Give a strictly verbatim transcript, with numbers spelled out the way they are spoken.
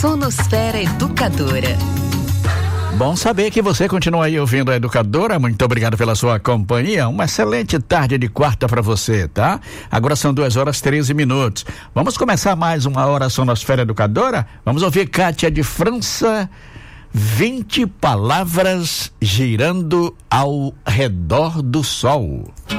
Sonosfera Educadora. Bom saber que você continua aí ouvindo a Educadora. Muito obrigado pela sua companhia. Uma excelente tarde de quarta para você, tá? Agora são duas horas treze minutos. Vamos começar mais uma hora Sonosfera Educadora? Vamos ouvir Kátia de França. vinte palavras girando ao redor do sol.